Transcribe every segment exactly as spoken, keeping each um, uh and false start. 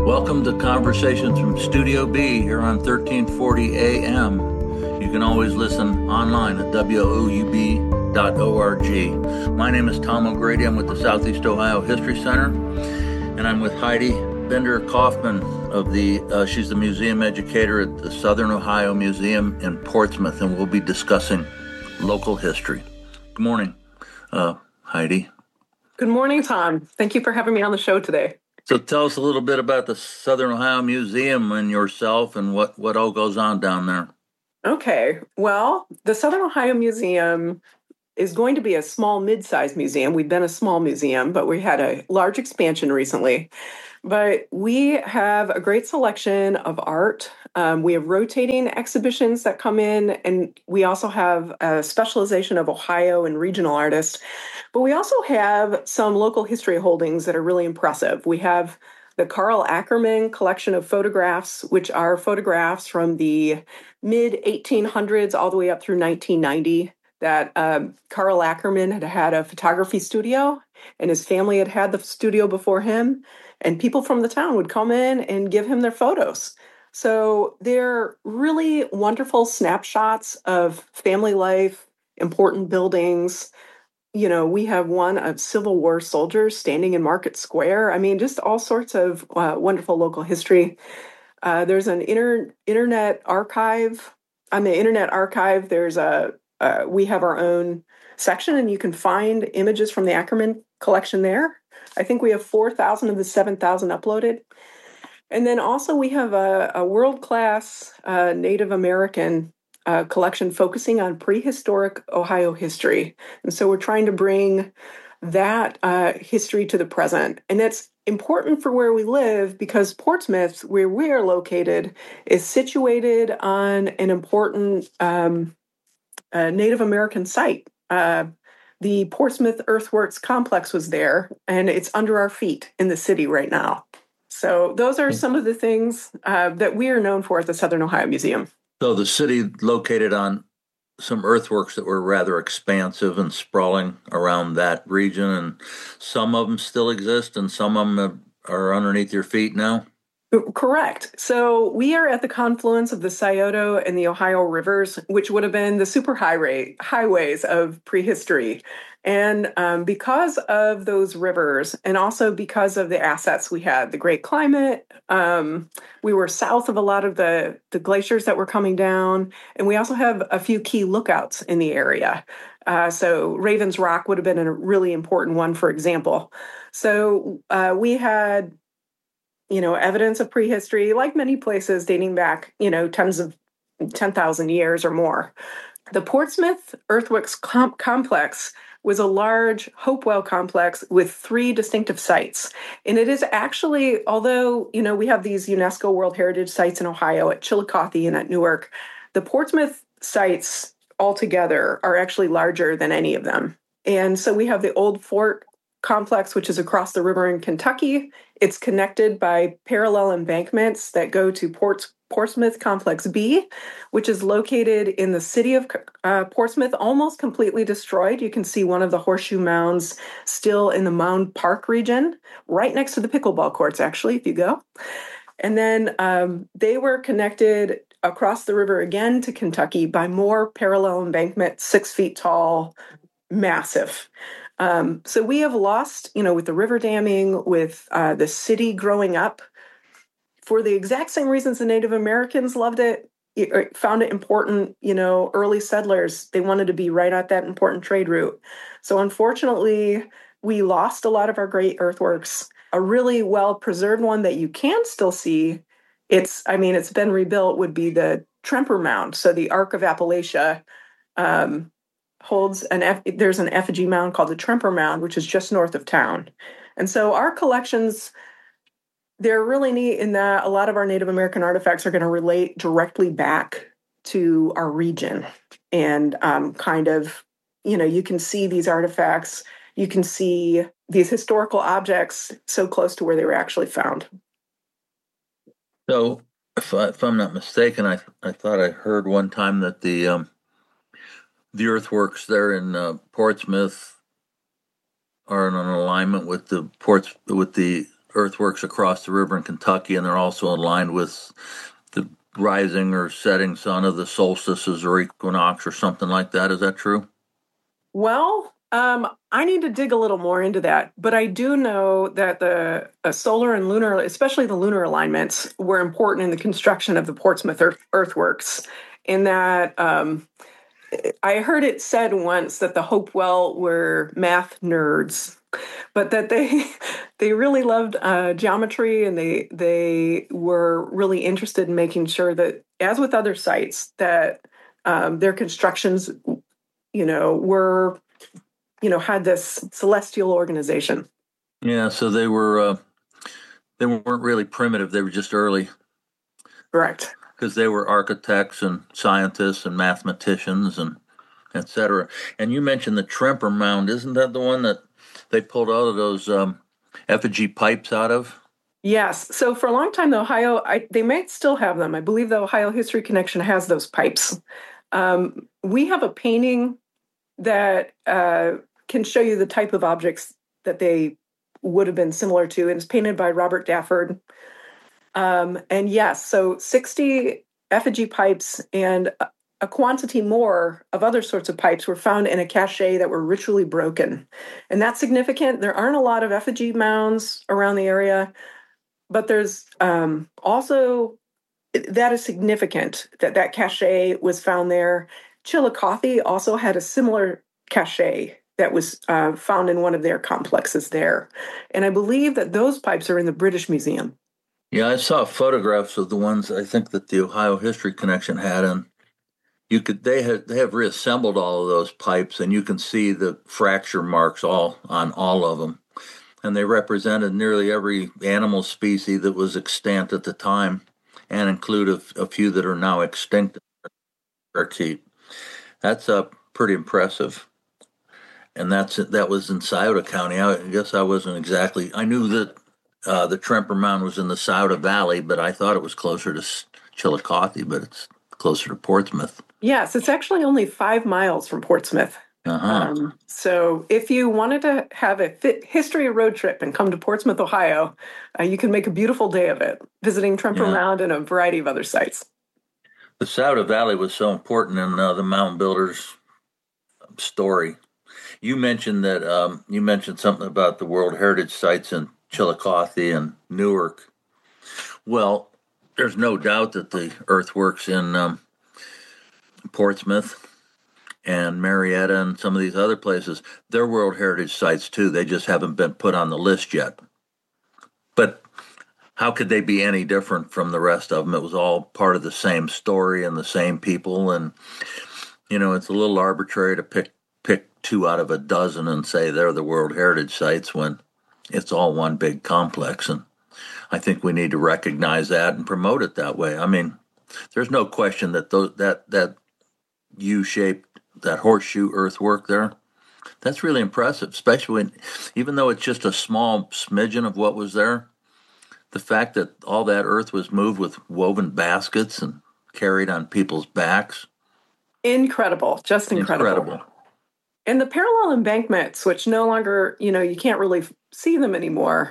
Welcome to Conversations from Studio B here on thirteen forty A M. You can always listen online at W O U B dot org. My name is Tom O'Grady. I'm with the Southeast Ohio History Center, and I'm with Heidi Bender Kaufman of the, uh, she's the museum educator at the Southern Ohio Museum in Portsmouth, and we'll be discussing local history. Good morning, uh, Heidi. Good morning, Tom. Thank you for having me on the show today. So tell us a little bit about the Southern Ohio Museum and yourself and what, what all goes on down there. Okay. Well, the Southern Ohio Museum is going to be a small, mid-sized museum. We've been a small museum, but we had a large expansion recently. But we have a great selection of art. Um, we have rotating exhibitions that come in, and we also have a specialization of Ohio and regional artists. But we also have some local history holdings that are really impressive. We have the Carl Ackerman collection of photographs, which are photographs from the mid eighteen hundreds all the way up through nineteen ninety, that um, Carl Ackerman had had a photography studio, and his family had had the studio before him, and people from the town would come in and give him their photos. So they're really wonderful snapshots of family life, important buildings. You know, we have one of Civil War soldiers standing in Market Square. I mean, just all sorts of uh, wonderful local history. Uh, there's an inter- internet archive. On the Internet Archive, there's a uh, we have our own section, and you can find images from the Ackerman collection there. I think we have four thousand of the seven thousand uploaded. And then also we have a, a world-class uh, Native American uh, collection focusing on prehistoric Ohio history. And so we're trying to bring that uh, history to the present. And that's important for where we live because Portsmouth, where we are located, is situated on an important um, uh, Native American site. Uh, the Portsmouth Earthworks complex was there, and it's under our feet in the city right now. So those are some of the things uh, that we are known for at the Southern Ohio Museum. So the city located on some earthworks that were rather expansive and sprawling around that region, and some of them still exist and some of them are underneath your feet now? Correct. So we are at the confluence of the Scioto and the Ohio rivers, which would have been the superhighway highways of prehistory. And um, because of those rivers, and also because of the assets we had, the great climate, um, we were south of a lot of the, the glaciers that were coming down, and we also have a few key lookouts in the area. Uh, so Ravens Rock would have been a really important one, for example. So uh, we had you know, evidence of prehistory, like many places dating back, you know, tens of ten thousand years or more. The Portsmouth Earthworks com- Complex was a large Hopewell complex with three distinctive sites. And it is actually, although, you know, we have these UNESCO World Heritage sites in Ohio at Chillicothe and at Newark, the Portsmouth sites altogether are actually larger than any of them. And so we have the Old Fort Complex, which is across the river in Kentucky. It's connected by parallel embankments that go to Ports, Portsmouth Complex B, which is located in the city of uh, Portsmouth, almost completely destroyed. You can see one of the horseshoe mounds still in the Mound Park region, right next to the pickleball courts, actually, if you go. And then um, they were connected across the river again to Kentucky by more parallel embankments, six feet tall, massive. Um, so we have lost, you know, with the river damming, with uh, the city growing up, for the exact same reasons the Native Americans loved it, it, found it important, you know, early settlers, they wanted to be right at that important trade route. So unfortunately, we lost a lot of our great earthworks. A really well-preserved one that you can still see, it's, I mean, it's been rebuilt, would be the Tremper Mound. So the Ark of Appalachia, um, holds an F, there's an effigy mound called the Tremper Mound, which is just north of town. And so our collections, they're really neat in that a lot of our Native American artifacts are going to relate directly back to our region. And um, kind of, you know, you can see these artifacts, you can see these historical objects so close to where they were actually found. So if, I, if I'm not mistaken, I I thought I heard one time that the um, the earthworks there in uh, Portsmouth are in an alignment with the ports with the earthworks across the river in Kentucky, and they're also aligned with the rising or setting sun of the solstices or equinox or something like that. Is that true? Well, um, I need to dig a little more into that, but I do know that the uh, solar and lunar, especially the lunar alignments, were important in the construction of the Portsmouth earth, earthworks. In that, um, I heard it said once that the Hopewell were math nerds, but that they they really loved uh, geometry, and they they were really interested in making sure that, as with other sites, that um, their constructions, you know, were, you know, had this celestial organization. Yeah, so they were uh, they weren't really primitive; they were just early. Correct. Because they were architects and scientists and mathematicians and et cetera. And you mentioned the Tremper Mound. Isn't that the one that they pulled all of those um, effigy pipes out of? Yes. So for a long time, the Ohio, I, they might still have them. I believe the Ohio History Connection has those pipes. Um, we have a painting that uh, can show you the type of objects that they would have been similar to. And it's painted by Robert Dafford. Um, and yes, so sixty effigy pipes and a quantity more of other sorts of pipes were found in a cache that were ritually broken. And that's significant. There aren't a lot of effigy mounds around the area, but there's um, also, that is significant that that cache was found there. Chillicothe also had a similar cache that was uh, found in one of their complexes there. And I believe that those pipes are in the British Museum. Yeah, I saw photographs of the ones I think that the Ohio History Connection had, and you could they have they have reassembled all of those pipes, and you can see the fracture marks all on all of them, and they represented nearly every animal species that was extant at the time, and include a, a few that are now extinct. That's uh, pretty impressive. And that's that was in Scioto County. I guess I wasn't exactly. I knew that uh, the Tremper Mound was in the Scioto Valley, but I thought it was closer to Chillicothe, but it's closer to Portsmouth. Yes, it's actually only five miles from Portsmouth. Uh-huh. Um, so if you wanted to have a fit history road trip and come to Portsmouth, Ohio, uh, you can make a beautiful day of it, visiting Tremper Yeah. Mound and a variety of other sites. The Scioto Valley was so important in uh, the mound builders' story. You mentioned that um, you mentioned something about the World Heritage Sites in Chillicothe and Newark. Well, there's no doubt that the earthworks in um, Portsmouth and Marietta and some of these other places, they're World Heritage Sites too. They just haven't been put on the list yet. But how could they be any different from the rest of them? It was all part of the same story and the same people. And, you know, it's a little arbitrary to pick pick two out of a dozen and say they're the World Heritage Sites when it's all one big complex. And I think we need to recognize that and promote it that way. I mean, there's no question that those, that that U-shaped, that horseshoe earthwork there, that's really impressive, especially when, even though it's just a small smidgen of what was there, the fact that all that earth was moved with woven baskets and carried on people's backs. Incredible, just incredible. Incredible. And the parallel embankments, which no longer, you know, you can't really see them anymore.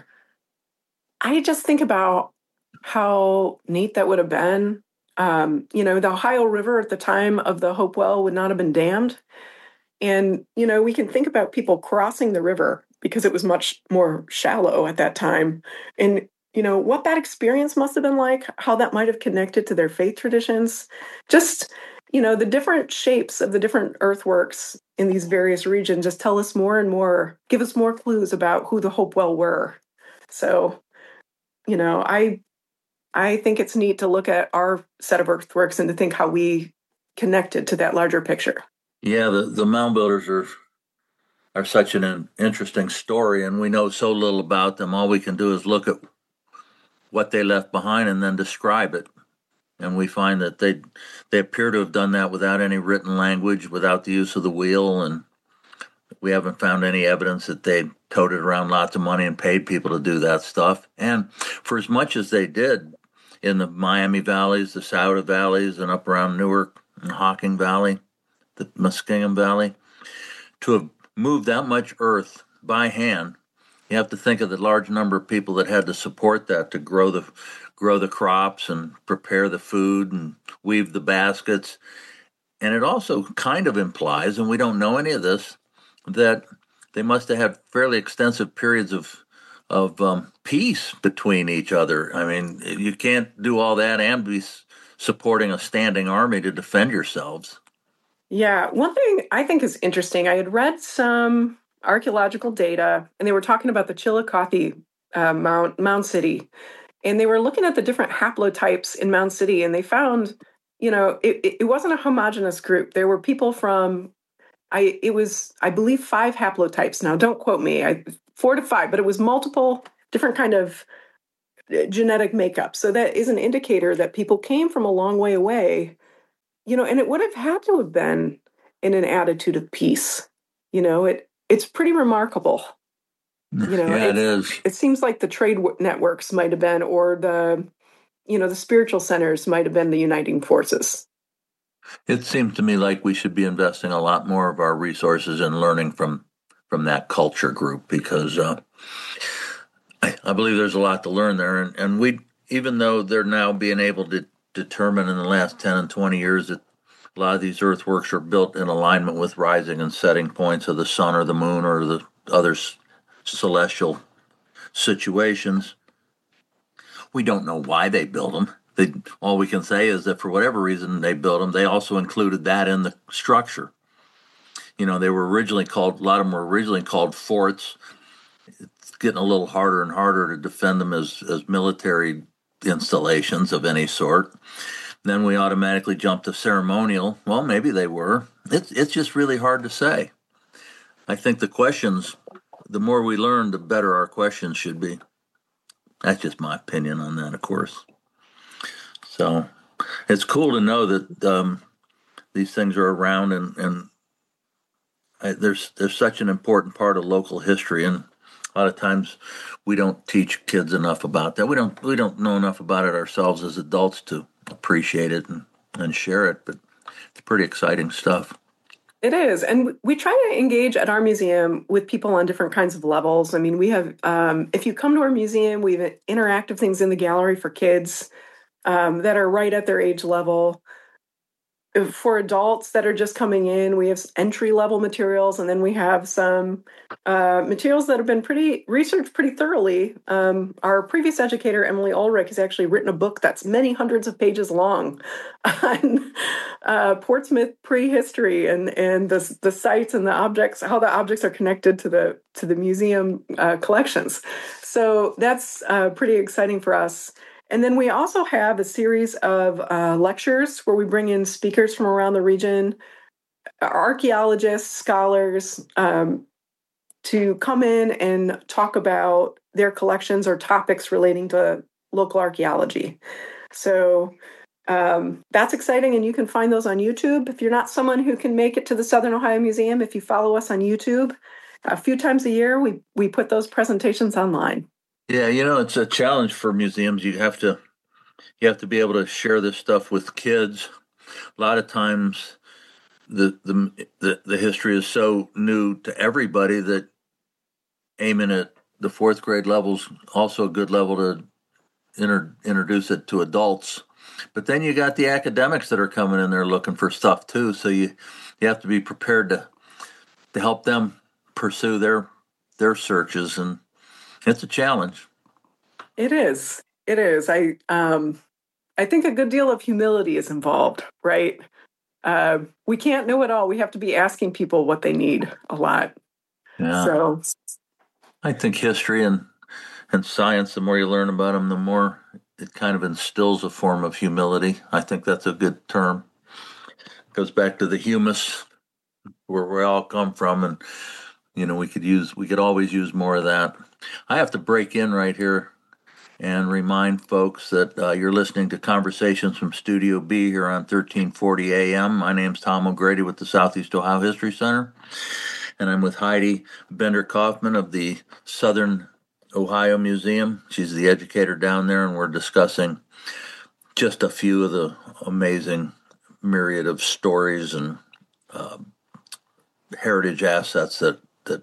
I just think about how neat that would have been. Um, you know, the Ohio River at the time of the Hopewell would not have been dammed. And, you know, we can think about people crossing the river because it was much more shallow at that time. And, you know, what that experience must have been like, how that might have connected to their faith traditions. Just, you know, the different shapes of the different earthworks in these various regions just tell us more and more, give us more clues about who the Hopewell were. So, you know, I I think it's neat to look at our set of earthworks and to think how we connected to that larger picture. Yeah, the, the mound builders are are such an interesting story, and we know so little about them. All we can do is look at what they left behind and then describe it. And we find that they they appear to have done that without any written language, without the use of the wheel, and we haven't found any evidence that they toted around lots of money and paid people to do that stuff. And for as much as they did in the Miami Valleys, the Scioto Valleys, and up around Newark and Hocking Valley, the Muskingum Valley, to have moved that much earth by hand You have to think of the large number of people that had to support that to grow the grow the crops and prepare the food and weave the baskets. And it also kind of implies, and we don't know any of this, that they must have had fairly extensive periods of of um, peace between each other. I mean, you can't do all that and be supporting a standing army to defend yourselves. Yeah, one thing I think is interesting, I had read some archaeological data, and they were talking about the Chillicothe uh, Mount, Mound City, and they were looking at the different haplotypes in Mound City, and they found, you know, it, it wasn't a homogenous group. There were people from, I it was, I believe, five haplotypes. Now, don't quote me, I, four to five, but it was multiple different kind of uh, genetic makeup. So that is an indicator that people came from a long way away, you know, and it would have had to have been in an attitude of peace. You know, it it's pretty remarkable. You know, Yeah, it it, is. it seems like the trade w- networks might have been, or the, you know, the spiritual centers might have been the uniting forces. It seems to me like we should be investing a lot more of our resources in learning from from that culture group because uh, I, I believe there's a lot to learn there, and, and we even though they're now being able to determine in the last ten and twenty years that a lot of these earthworks are built in alignment with rising and setting points of the sun or the moon or the other s- celestial situations. We don't know why they built them. They, all we can say is that for whatever reason they built them, they also included that in the structure. You know, they were originally called, a lot of them were originally called forts. It's getting a little harder and harder to defend them as, as military installations of any sort. Then we automatically jump to ceremonial. Well, maybe they were. It's it's just really hard to say. I think the questions, the more we learn, the better our questions should be. That's just my opinion on that, of course. So it's cool to know that um, these things are around, and, and I, there's there's such an important part of local history, and a lot of times we don't teach kids enough about that. We don't we don't know enough about it ourselves as adults to appreciate it and, and share it. But it's pretty exciting stuff. It is. And we try to engage at our museum with people on different kinds of levels. I mean, we have, um, if you come to our museum, we have interactive things in the gallery for kids um, that are right at their age level. For adults that are just coming in, we have entry level materials, and then we have some uh, materials that have been pretty researched pretty thoroughly. Um, our previous educator, Emily Ulrich, has actually written a book that's many hundreds of pages long on uh, Portsmouth prehistory and and the the sites and the objects, how the objects are connected to the to the museum uh, collections. So that's uh, pretty exciting for us. And then we also have a series of uh, lectures where we bring in speakers from around the region, archaeologists, scholars, um, to come in and talk about their collections or topics relating to local archaeology. So um, that's exciting, and you can find those on YouTube. If you're not someone who can make it to the Southern Ohio Museum, if you follow us on YouTube, a few times a year, we, we put those presentations online. Yeah, you know, it's a challenge for museums. You have to you have to be able to share this stuff with kids. A lot of times, the the the, the history is so new to everybody that aiming at the fourth grade level's also a good level to inter, introduce it to adults. But then you got the academics that are coming in there looking for stuff too. So you you have to be prepared to to help them pursue their their searches, and it's a challenge. It is. It is. I um I think a good deal of humility is involved, right? Uh, we can't know it all. We have to be asking people what they need a lot. Yeah, So I think history and and science, the more you learn about them, the more it kind of instills a form of humility. I think that's a good term. Goes back to the humus, where we all come from, and you know we could use we could always use more of that. I have to break in right here and remind folks that uh, you're listening to Conversations from Studio B here on thirteen forty A M. My name's Tom O'Grady with the Southeast Ohio History Center, and I'm with Heidi Bender Kaufman of the Southern Ohio Museum. She's the educator down there, and we're discussing just a few of the amazing myriad of stories and uh, heritage assets that, that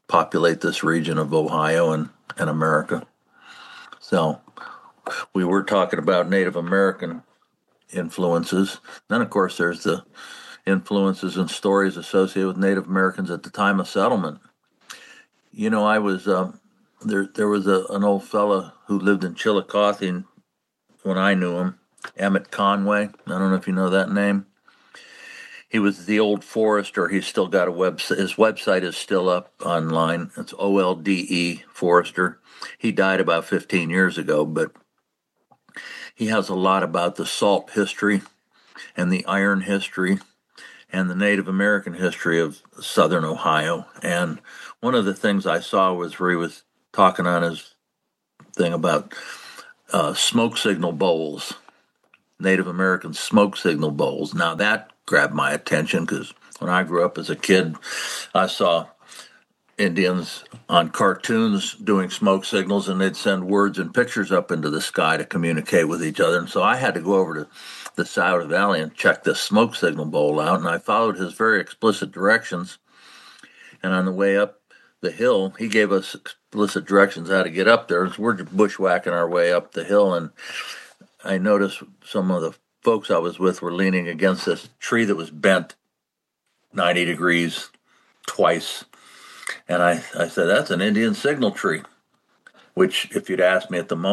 populate this region of Ohio and, and America. So we were talking about Native American influences. Then, of course, there's the influences and stories associated with Native Americans at the time of settlement. You know, I was um, there. There was a, an old fella who lived in Chillicothe when I knew him, Emmett Conway. I don't know if you know that name. He was the old forester. He's still got a website. His website is still up online. It's O L D E Forester. He died about fifteen years ago, but he has a lot about the salt history and the iron history and the Native American history of southern Ohio. And one of the things I saw was where he was talking on his thing about uh, smoke signal bowls, Native American smoke signal bowls. Now that grabbed my attention because when I grew up as a kid, I saw Indians on cartoons doing smoke signals, and they'd send words and pictures up into the sky to communicate with each other. And so I had to go over to the Scioto Valley and check this smoke signal bowl out, and I followed his very explicit directions. And on the way up the hill, he gave us explicit directions how to get up there. So we're bushwhacking our way up the hill, and I noticed some of the folks I was with were leaning against this tree that was bent ninety degrees twice. And I, I said, that's an Indian signal tree, which if you'd asked me at the moment,